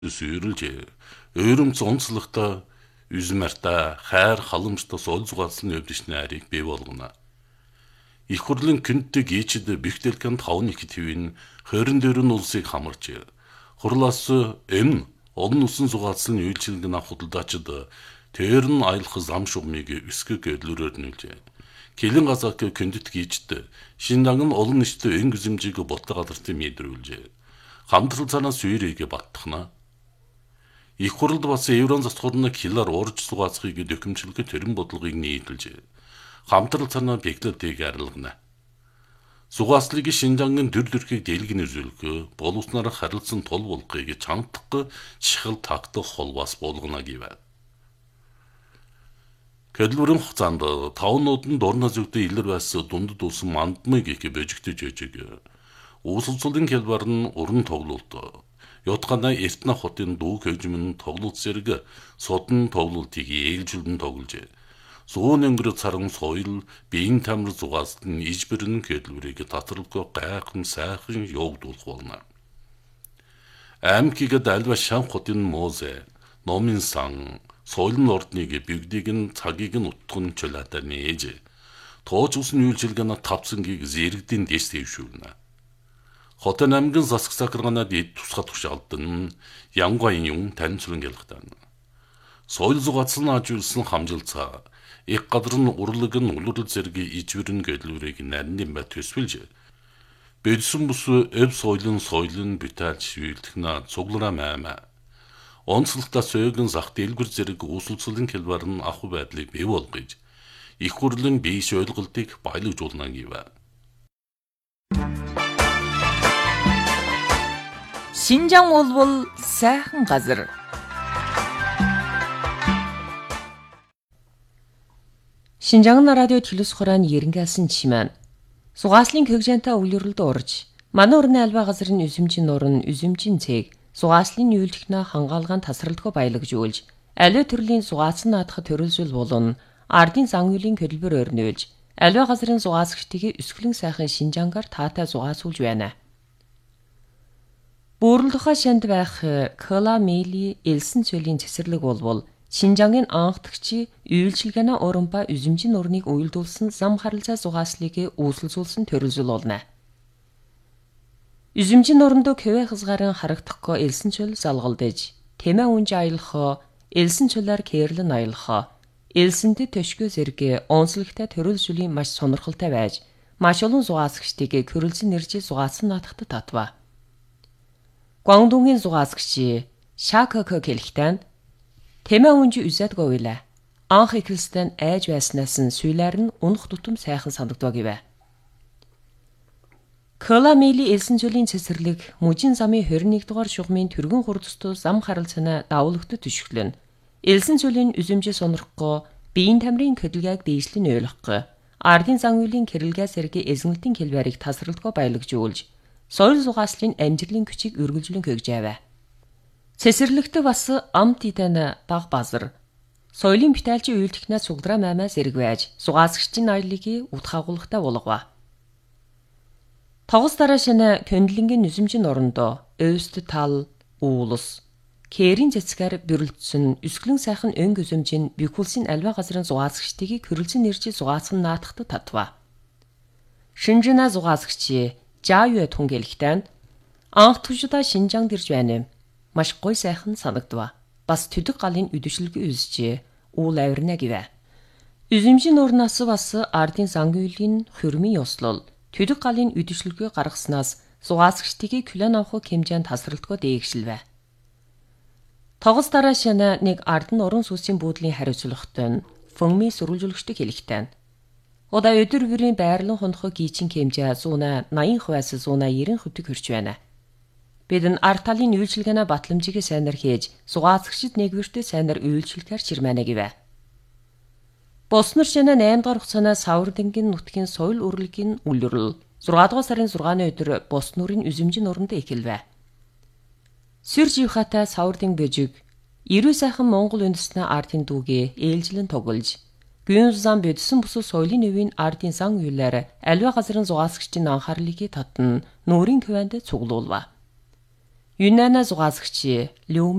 сүйрэлж өөрөмц онцлогтой үзмэртэ хайр халамжтай соол зугаалсан өвдөшний арийг бий болгоно. Их хурлын күндэг ичэд бихтэлхэн 5-1 твийн 24 улсыг хамарч хурлаас олон усан зугаалсан үйлчилгэн авах худалдаачид тэр нь аялах зам шугмыг өсгөх гэдлүүрээр нүүлжээ. Кэлэн газак күндэт гийчд шинжаан нь олон нийтэд эн гизэмжийг ботлого алартын мэдрүүлжээ. Хамтрал цаанаас сүйрийг баттахна. Их хурлд бас еврон засхурны хилээр урж сугаацхыг дөхөмжлөхөд тэрэн бодлогыг нийтэлжээ. Хамтрал цаанаа бэглэлтийг арилгана. Сугааслыг шинжаангийн дүр төрхийг дэлгэн үзүүлэх, боловсноор харилцан тул болгохыг чамдах чихэл тагтах холбоос болгоно гэв. Гэрлүүрэн хугацаанд 5 нуудын дурна зүгтээ илэр байс дундад улсан мандмыг их божигтож ээжэг. Uusulsulын хэлбэр нь уран тоглолт. Ятгана Эртнэ хотын дүүг хөгжмөн тоглолт зэрэг содон тоглолтыг ээлжүүлэн тоглож. Суун өнгөрөд саран соёл биеийн тамир зугаалсан ижбэрэн хэлбэрийг татралгүй гайхан сайхан явагдуулах болно. Амкигад альва шан хотын муузе, номын сан, соёлын ордныг бигдийг нь цагийг нь утган чөлөөтэй нээж. Тооч усан үйлчилгээнэ тавцангийг зэрэгдийн дэс дэвшүүлнэ. Хотын аймгийн засаг сахарганаад тусгай тушаалдан ямгайн юм танилцуулан ялгатана. Соёл зугаалсан ажуулсан хамжилцаа их гадар нь урлаг нь улуурл зэрэг ижвэрэн гэдлүүрийг нарийн бай төсвөлж бэлсэн бус эв соёлын битаалж шивэлдэхнэ цуглараа маймаа. Онцлогтой сөөгөн зах дэлгүр зэрэг uusulsulын хэлбэр нь ахуй байдлыг бий болгож их хурлын бие ойлголтыг баялагжуулна гэв. Шинжаан болбол сайхан газар. Шинжаан радио төлөс хурааны ерөнхийлсөн чимэн. Сугааслын хөгжөөнтэй өвлөрөлд урж, манай өрнө альва газрын үзэмжийн нурн үзэмжийн цэг, сугааслын үйлдэлхнэ хангаалгаан тасралтгүй баялагжуулж, аливаа төрлийн сугаацсан наадах төрөлжил болон ардын зан үйлийн хөдөлбөр өрнөөлж, аливаа газрын сугаасгчдыг өсгөлэн сайхан шинжаангаар таатай сугаасуулж байна. Буурлахаа шанд байх Кола Мели элсэн цөлийн цэцэрлэг болбол Шинжаангийн анхдагчи үйлчилгээний урамба үзэмжийн нурныг уйлдуулсан зам харилцаа зугааслыг үүсэлзүүлсэн төрөлжил болно. Үзэмжийн нурандо квэ хязгаарын харагдахгүй элсэн цөл залгалдаж, тэмээ үнж аялах, элсэн цөлээр кэрлэн аялах, элсэнтэй төшгөө зэрэг онцлогтой төрөлжлийн маш сонирхолтой байж, маш олон зугаасгчдыг körөлзөн нэржил зугаасан наадахад татва. Гуандунгийн зугаасгч Шакако хэлэхдээ тэмээ үнж үзэдгүй байлаа. Анх ихэлстэн айж байснаас нь сүйлээр нь унах тутам сайхан санагдав гэв. Кола Мели элсэн цөлийн цэцэрлэг мужийн замын 21 дугаар шугамын түргэн хурдстуу зам харилцааны давуулгад төшөглөн. Элсэн цөлийн үзэмжээ сонирхгүй, биеийн тамирын хөдөлгөөг дээшлэн ойлгохгүй, ардын зан үйлийн кэрэлгээ сэргийн эзэнэлтийн хэлбэрийг тасралтгүй баялагжуулж, соёл зугааслын амжилтын күчийг үргэлжлэн хөгжөөв. Цэцэрлэгт бас амт идэн баг базар. Соёлын битээлчийн үйлдэлхнээ цуглараа маймаа зэрэг байж, зугаасгчдын аяллыг утгаагуулгатай болгов. Тогос дараа шинэ көндлөнгийн нүзэмжийн орондоо өвст тал уулс кэрийн цэцгээр бөрөлдсөн өсгөлэн сайхан өн гүзэмжийн бихүүлсийн альва газрын зугаасгчдыг körөлзөн нэржил зугаасган наадахад татва. Шинжина зугаасгч Жаавэ түнгэлэгтэн анх түшдэ Шинжаанд ирж байна. Маш гой сайхан санагдав. Бас төдөг галын үдэшлэг үзжээ. Уул авирна гэв. Үзэмжийн нурнаас бас ардын зангүйлийн хөрмийн ёслол төдөг галын үдэшлэгээ гаргаснаас зугаасгчдыг күлэн авах хэмжээнд тасралтгүй дээгшилвэ. Тогос дараа шинэ нэг ардын уран сүсийн буудлын хариуцлагатай фөнми сурвалжуулагчдыг хэлэхтэй. Удаа өдөр бүрийн байрлан хунах гийчин хэмжээ 180%-аас 190% хүрч байна. Бид нь ард талын үйлчилгээний батламжийг сайнаар хийж, зугаасгчид нэгвэртээ сайнаар үйлчлэхээр чирмэнэ гэв. Боснор шинэ 8 дахь хугацаанаас Саврдингийн нутгийн соёл үрлэгийн үлрэл 6 дугаар сарын 6-ны өдөр Боснорын үзэмжийн уранд эхэлвэ. Сүр живхатай Саврдин бэжиг 90 сайхан Монгол үндэстний ардын дүүгээ ээлжлэн тоглож Гүн зам бидсэн бус соёлын нөвийн ардын сан үйлээр аливаа газрын зугаасгчдын анхаарлыг татна нүүрийн квэнд цуглуулва. Юнана зугаасгчи, Лю